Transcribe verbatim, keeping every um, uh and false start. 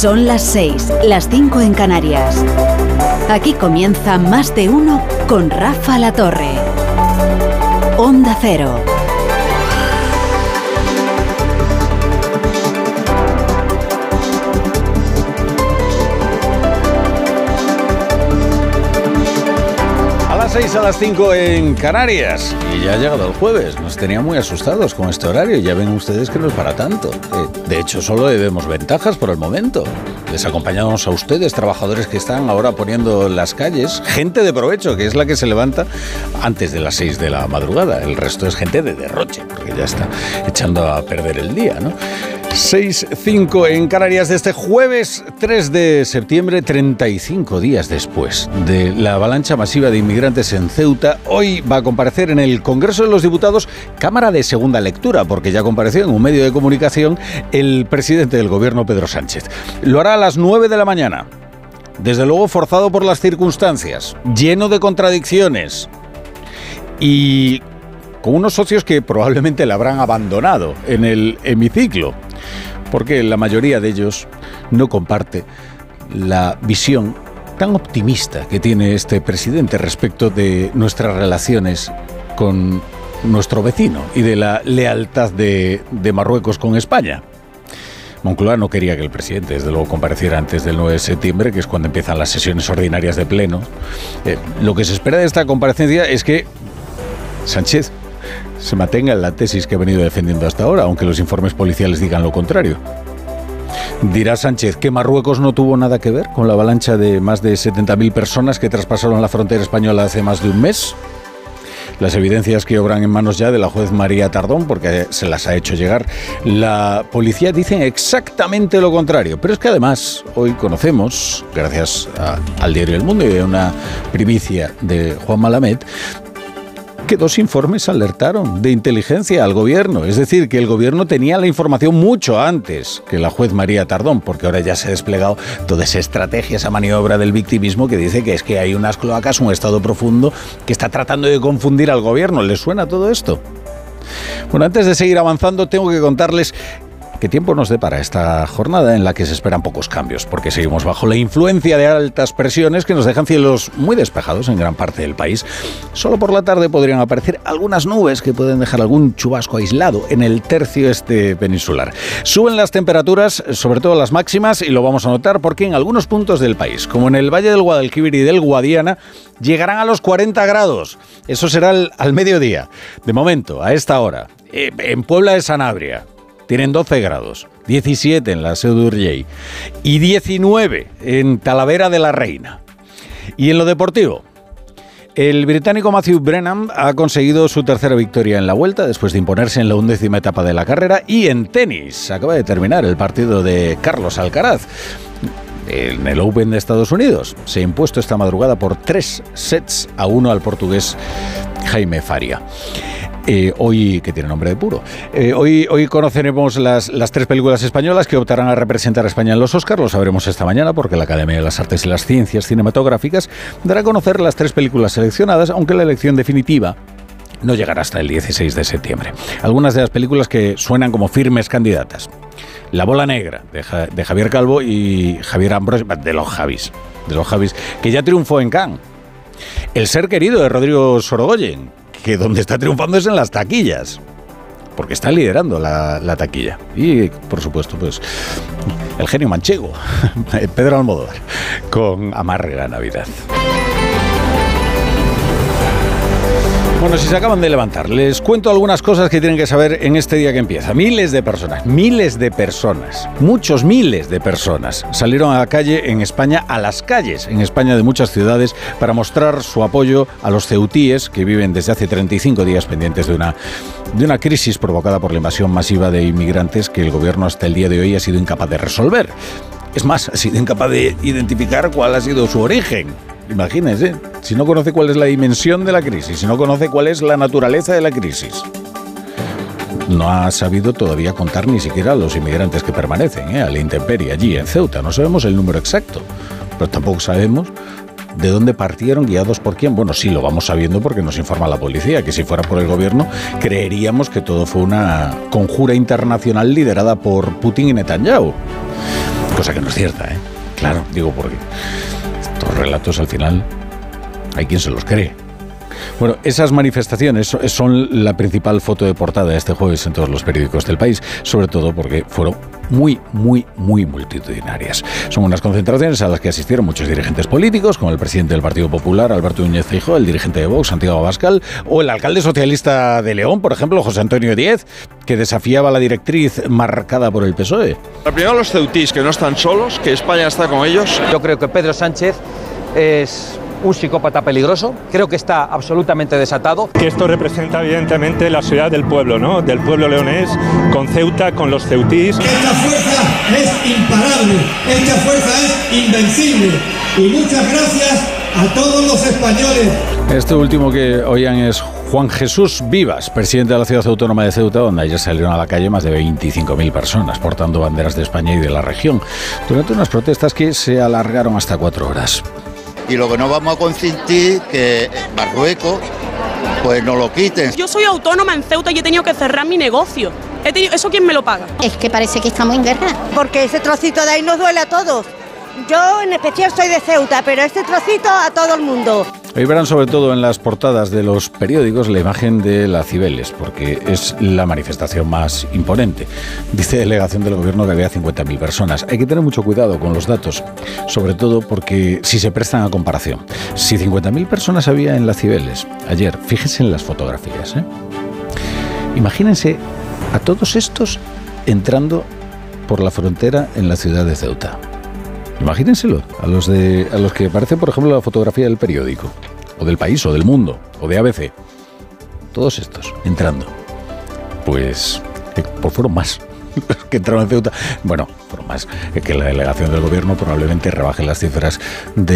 Son las seis, las cinco en Canarias. Aquí comienza Más de Uno con Rafa La Torre. Onda Cero. seis a las cinco en Canarias. Y ya ha llegado el jueves. Nos tenían muy asustados con este horario. Ya ven ustedes que no es para tanto. Eh, de hecho, solo le vemos ventajas por el momento. Les acompañamos a ustedes, trabajadores que están ahora poniendo las calles. Gente de provecho, que es la que se levanta antes de las seis de la madrugada. El resto es gente de derroche, porque ya está echando a perder el día, ¿no? seis cinco en Canarias de este jueves tres de septiembre, treinta y cinco días después de la avalancha masiva de inmigrantes en Ceuta. Hoy va a comparecer en el Congreso de los Diputados, Cámara de Segunda Lectura, porque ya compareció en un medio de comunicación el presidente del gobierno, Pedro Sánchez. Lo hará a las nueve de la mañana, desde luego forzado por las circunstancias, lleno de contradicciones y con unos socios que probablemente le habrán abandonado en el hemiciclo, porque la mayoría de ellos no comparte la visión tan optimista que tiene este presidente respecto de nuestras relaciones con nuestro vecino y de la lealtad de, de Marruecos con España. Moncloa no quería que el presidente, desde luego, compareciera antes del nueve de septiembre, que es cuando empiezan las sesiones ordinarias de pleno. Eh, lo que se espera de esta comparecencia es que Sánchez se mantenga en la tesis que ha venido defendiendo hasta ahora, aunque los informes policiales digan lo contrario. Dirá Sánchez que Marruecos no tuvo nada que ver con la avalancha de más de setenta mil personas que traspasaron la frontera española hace más de un mes. Las evidencias que obran en manos ya de la juez María Tardón, porque se las ha hecho llegar la policía, dicen exactamente lo contrario. Pero es que además hoy conocemos, gracias a, al diario El Mundo y de una primicia de Juan Malamed, que dos informes alertaron de inteligencia al gobierno. Es decir, que el gobierno tenía la información mucho antes que la juez María Tardón, porque ahora ya se ha desplegado toda esa estrategia, esa maniobra del victimismo que dice que es que hay unas cloacas, un estado profundo que está tratando de confundir al gobierno. ¿Les suena todo esto? Bueno, antes de seguir avanzando, tengo que contarles qué tiempo nos depara esta jornada en la que se esperan pocos cambios, porque seguimos bajo la influencia de altas presiones que nos dejan cielos muy despejados en gran parte del país. Solo por la tarde podrían aparecer algunas nubes que pueden dejar algún chubasco aislado en el tercio este peninsular. Suben las temperaturas, sobre todo las máximas, y lo vamos a notar porque en algunos puntos del país, como en el Valle del Guadalquivir y del Guadiana, llegarán a los cuarenta grados. Eso será al, al mediodía. De momento, a esta hora, eh, en Puebla de Sanabria, tienen doce grados, diecisiete en la Seu d'Urgell y diecinueve en Talavera de la Reina. Y en lo deportivo, el británico Matthew Brennan ha conseguido su tercera victoria en la Vuelta después de imponerse en la undécima etapa de la carrera. Y en tenis, acaba de terminar el partido de Carlos Alcaraz en el Open de Estados Unidos. Se ha impuesto esta madrugada por tres sets a uno al portugués Jaime Faria. Eh, hoy, que tiene nombre de puro, eh, hoy, hoy conoceremos las, las tres películas españolas que optarán a representar a España en los Oscars. Lo sabremos esta mañana porque la Academia de las Artes y las Ciencias Cinematográficas dará a conocer las tres películas seleccionadas, aunque la elección definitiva no llegará hasta el dieciséis de septiembre. Algunas de las películas que suenan como firmes candidatas: La bola negra, de, ja, de Javier Calvo y Javier Ambrosio, de los Javis, de los Javis, que ya triunfó en Cannes. El ser querido, de Rodrigo Sorogoyen, que donde está triunfando es en las taquillas, porque está liderando la, la taquilla. Y, por supuesto, pues el genio manchego, Pedro Almodóvar, con Amarre la Navidad. Bueno, si se acaban de levantar, les cuento algunas cosas que tienen que saber en este día que empieza. Miles de personas, miles de personas, muchos miles de personas salieron a la calle en España, a las calles en España de muchas ciudades, para mostrar su apoyo a los ceutíes que viven desde hace treinta y cinco días pendientes de una, de una crisis provocada por la invasión masiva de inmigrantes que el gobierno hasta el día de hoy ha sido incapaz de resolver. Es más, ha sido incapaz de identificar cuál ha sido su origen. Imagínense, si no conoce cuál es la dimensión de la crisis, si no conoce cuál es la naturaleza de la crisis, no ha sabido todavía contar ni siquiera a los inmigrantes que permanecen, ¿eh? a la intemperie allí en Ceuta. No sabemos el número exacto, pero tampoco sabemos de dónde partieron, guiados por quién. Bueno, sí, lo vamos sabiendo porque nos informa la policía, que si fuera por el gobierno creeríamos que todo fue una conjura internacional liderada por Putin y Netanyahu. Cosa que no es cierta, ¿eh? Claro, digo porque estos relatos al final hay quien se los cree. Bueno, esas manifestaciones son la principal foto de portada este jueves en todos los periódicos del país, sobre todo porque fueron muy, muy, muy multitudinarias. Son unas concentraciones a las que asistieron muchos dirigentes políticos, como el presidente del Partido Popular, Alberto Núñez Feijóo, el dirigente de Vox, Santiago Abascal, o el alcalde socialista de León, por ejemplo, José Antonio Díez, que desafiaba la directriz marcada por el P S O E. Primero los ceutís, que no están solos, que España está con ellos. Yo creo que Pedro Sánchez es un psicópata peligroso, creo que está absolutamente desatado. Que esto representa evidentemente la ciudad del pueblo, ¿no? Del pueblo leonés, con Ceuta, con los ceutís. Esta fuerza es imparable, esta fuerza es invencible y muchas gracias a todos los españoles. Este último que oían es Juan Jesús Vivas, presidente de la Ciudad Autónoma de Ceuta, donde ayer salieron a la calle más de veinticinco mil personas portando banderas de España y de la región, durante unas protestas que se alargaron hasta cuatro horas. Y lo que no vamos a consentir que Marruecos pues no lo quiten. Yo soy autónoma en Ceuta y he tenido que cerrar mi negocio. He tenido, ¿eso quién me lo paga? Es que parece que estamos en guerra. Porque ese trocito de ahí nos duele a todos. Yo en especial soy de Ceuta, pero este trocito a todo el mundo. Hoy verán sobre todo en las portadas de los periódicos la imagen de la Cibeles, porque es la manifestación más imponente. Dice delegación del gobierno que había cincuenta mil personas. Hay que tener mucho cuidado con los datos, sobre todo porque si se prestan a comparación. Si cincuenta mil personas había en la Cibeles ayer, fíjense en las fotografías, ¿eh? Imagínense a todos estos entrando por la frontera en la ciudad de Ceuta. Imagínenselo, a los de a los que parece, por ejemplo, la fotografía del periódico, o del País, o del Mundo, o de A B C. Todos estos entrando. Pues, pues fueron más que entraron en Ceuta. Bueno, fueron más que la delegación del gobierno probablemente rebaje las cifras de